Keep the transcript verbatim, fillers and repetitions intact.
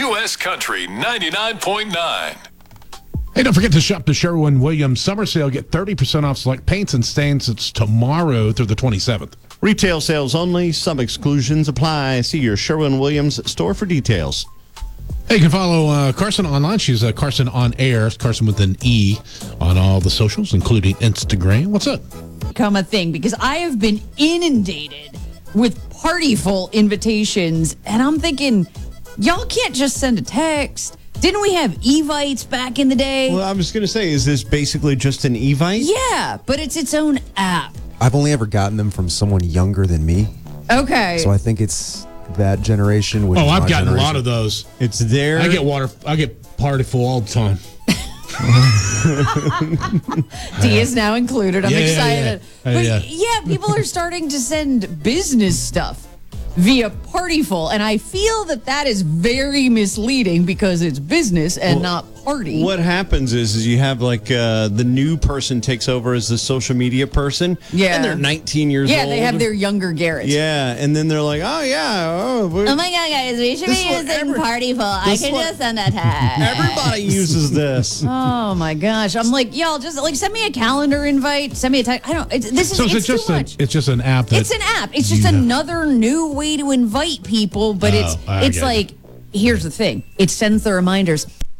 U S Country ninety-nine point nine. Hey, don't forget to shop the Sherwin-Williams summer sale. Get thirty percent off select paints and stains. It's tomorrow through the twenty-seventh. Retail sales only. Some exclusions apply. See your Sherwin-Williams store for details. Hey, you can follow uh, Carson online. She's uh, Carson on air. Carson with an E on all the socials, including Instagram. What's up? Become a thing because I have been inundated with partyful invitations, and I'm thinking, y'all can't just send a text. Didn't we have Evites back in the day? Well, I was going to say, is this basically just an Evite? Yeah, but it's its own app. I've only ever gotten them from someone younger than me. Okay. So I think it's that generation. Which Oh, is I've my gotten generation. a lot of those. It's there. I get water. I get partyful all the time. D is now included. I'm Yeah, yeah, excited. yeah. But Yeah, yeah, people are starting to send business stuff via Partyful, and I feel that that is very misleading because it's business and Well, not party. What happens is, is you have like uh, the new person takes over as the social media person. Yeah. And they're nineteen years yeah, old. they have their younger Garrett. Yeah, and then they're like, oh, yeah. Oh, we- Oh my God, guys, we should This be is what using every- Partyful. I this is can what- just send a text. Everybody uses this. Oh my gosh! I'm like, y'all, just like send me a calendar invite, send me a text. I don't. It's, this is So is it it's just too a, much. it's just an app that It's an app. It's just you know. another new way to invite people, but Oh, it's I it's get it. like, here's the thing. It sends the reminders.